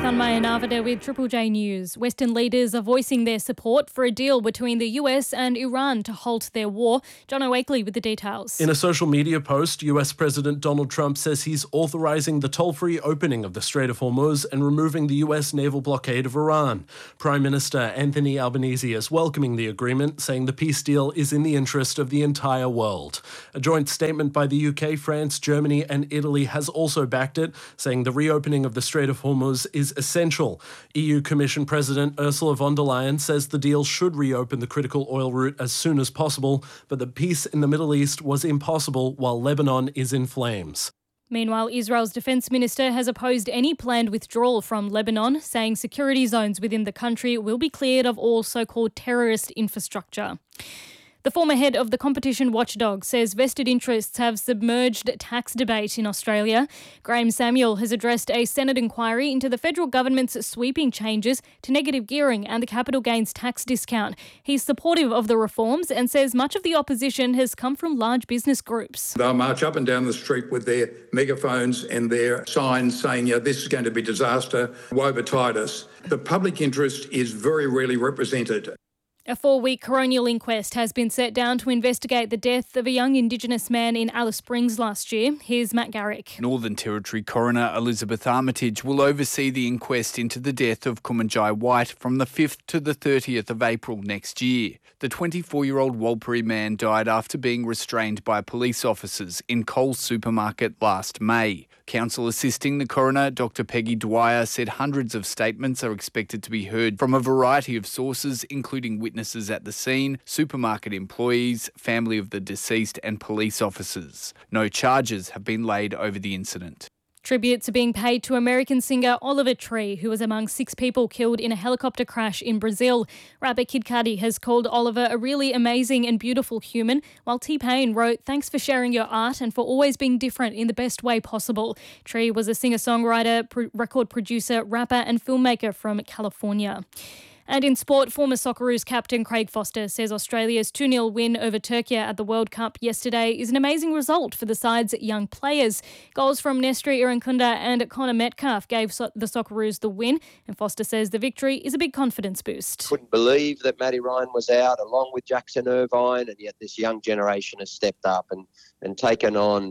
Tanmaya Navada with Triple J News. Western leaders are voicing their support for a deal between the US and Iran to halt their war. John O'Wakely with the details. In a social media post, US President Donald Trump says he's authorizing the toll-free opening of the Strait of Hormuz and removing the US naval blockade of Iran. Prime Minister Anthony Albanese is welcoming the agreement, saying the peace deal is in the interest of the entire world. A joint statement by the UK, France, Germany and Italy has also backed it, saying the reopening of the Strait of Hormuz is essential. EU Commission President Ursula von der Leyen says the deal should reopen the critical oil route as soon as possible, but the peace in the Middle East was impossible while Lebanon is in flames. Meanwhile, Israel's defence minister has opposed any planned withdrawal from Lebanon, saying security zones within the country will be cleared of all so-called terrorist infrastructure. The former head of the competition watchdog says vested interests have submerged tax debate in Australia. Graham Samuel has addressed a Senate inquiry into the federal government's sweeping changes to negative gearing and the capital gains tax discount. He's supportive of the reforms and says much of the opposition has come from large business groups. They'll march up and down the street with their megaphones and their signs saying, this is going to be disaster, woe betide us. The public interest is very rarely represented. A 4-week coronial inquest has been set down to investigate the death of a young Indigenous man in Alice Springs last year. Here's Matt Garrick. Northern Territory Coroner Elizabeth Armitage will oversee the inquest into the death of Kumanjai White from the 5th to the 30th of April next year. The 24-year-old Walpuri man died after being restrained by police officers in Coles supermarket last May. Counsel assisting the coroner, Dr Peggy Dwyer, said hundreds of statements are expected to be heard from a variety of sources, including witnesses at the scene, supermarket employees, family of the deceased and police officers. No charges have been laid over the incident. Tributes are being paid to American singer Oliver Tree, who was among 6 people killed in a helicopter crash in Brazil. Rapper Kid Cudi has called Oliver a really amazing and beautiful human, while T-Pain wrote, "Thanks for sharing your art and for always being different in the best way possible." Tree was a singer-songwriter, record producer, rapper and filmmaker from California. And in sport, former Socceroos captain Craig Foster says Australia's 2-0 win over Turkey at the World Cup yesterday is an amazing result for the side's young players. Goals from Nestri Irankunda and Connor Metcalf gave the Socceroos the win, and Foster says the victory is a big confidence boost. Couldn't believe that Matty Ryan was out along with Jackson Irvine, and yet this young generation has stepped up and taken on,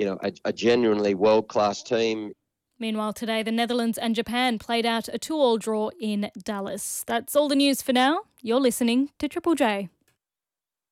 a genuinely world-class team. Meanwhile, today, the Netherlands and Japan played out a 2-2 draw in Dallas. That's all the news for now. You're listening to Triple J.